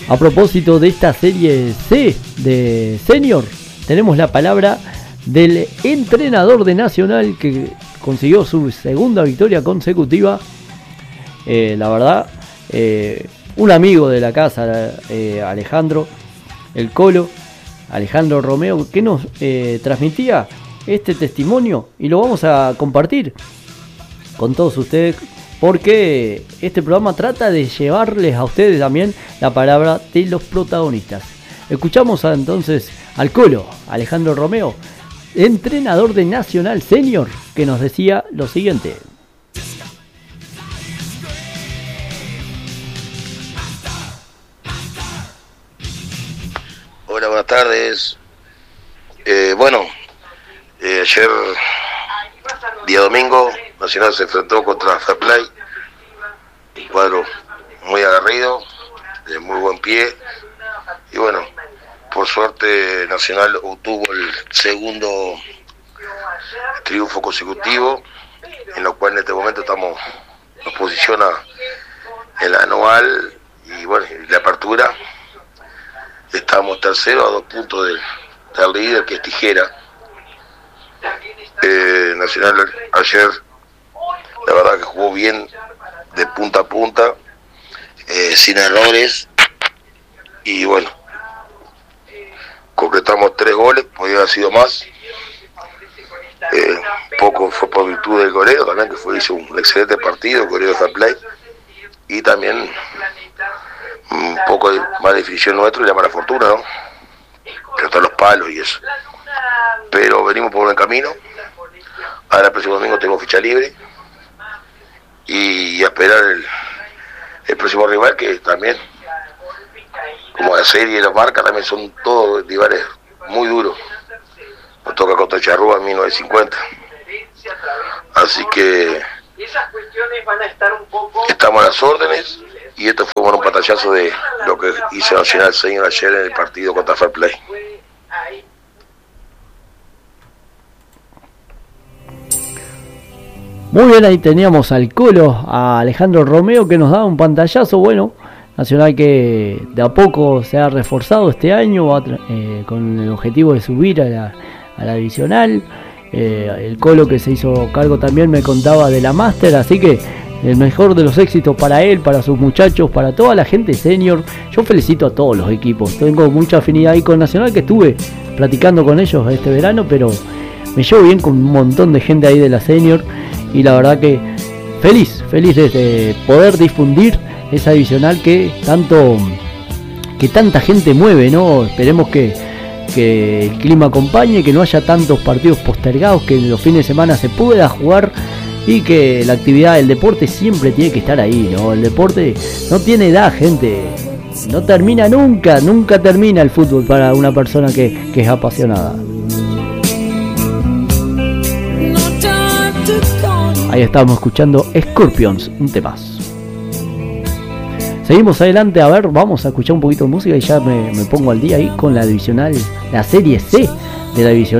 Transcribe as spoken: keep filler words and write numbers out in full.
A propósito de esta serie C de Senior, tenemos la palabra del entrenador de Nacional que consiguió su segunda victoria consecutiva. Eh, la verdad, eh, un amigo de la casa, eh, Alejandro, el Colo, Alejandro Romeo, que nos eh, transmitía este testimonio y lo vamos a compartir con todos ustedes, porque este programa trata de llevarles a ustedes también la palabra de los protagonistas. Escuchamos a, entonces al Colo, Alejandro Romeo, entrenador de Nacional Senior, que nos decía lo siguiente. Hola, buenas tardes. Eh, bueno, eh, ayer, día domingo, Nacional se enfrentó contra Fair Play, un cuadro muy aguerrido, de muy buen pie, y bueno, por suerte Nacional obtuvo el segundo triunfo consecutivo, en lo cual en este momento estamos, nos posiciona en la anual y bueno, la apertura. Estamos tercero a dos puntos del, del líder, que es Tijera. Eh, Nacional ayer, la verdad que jugó bien de punta a punta, eh, sin errores, y bueno, concretamos tres goles, podía haber sido más. Eh, poco fue por virtud del golero también, que fue, hizo un excelente partido, el golero de Fair Play, y también un poco de mala definición nuestro y la mala fortuna, ¿no? Que están los palos y eso. Pero venimos por buen camino. Ahora el próximo domingo tengo ficha libre y a esperar el, el próximo rival, que también, como la serie y la marca, también son todos rivales muy duros. Nos toca contra Charrúa en mil novecientos cincuenta. Así que estamos a las órdenes. Y esto fue bueno, un pantallazo de lo que hizo Nacional Senior ayer en el partido contra Fair Play. Muy bien, ahí teníamos al Colo, a Alejandro Romeo, que nos da un pantallazo. Bueno, Nacional que de a poco se ha reforzado este año eh, con el objetivo de subir a la, a la divisional. Eh, el Colo, que se hizo cargo también, me contaba de la Master, así que el mejor de los éxitos para él, para sus muchachos, para toda la gente senior. Yo felicito a todos los equipos. Tengo mucha afinidad ahí con Nacional, que estuve platicando con ellos este verano, pero me llevo bien con un montón de gente ahí de la senior. Y la verdad que feliz, feliz de poder difundir esa divisional que tanto, que tanta gente mueve, ¿no? Esperemos que, que el clima acompañe, que no haya tantos partidos postergados, que en los fines de semana se pueda jugar. Y que la actividad, el deporte siempre tiene que estar ahí, ¿no? El deporte no tiene edad, gente. No termina nunca, nunca termina el fútbol para una persona que, que es apasionada. Ahí estamos escuchando Scorpions, un temazo. Seguimos adelante, a ver, vamos a escuchar un poquito de música y ya me, me pongo al día ahí con la divisional, la serie C de la divisional.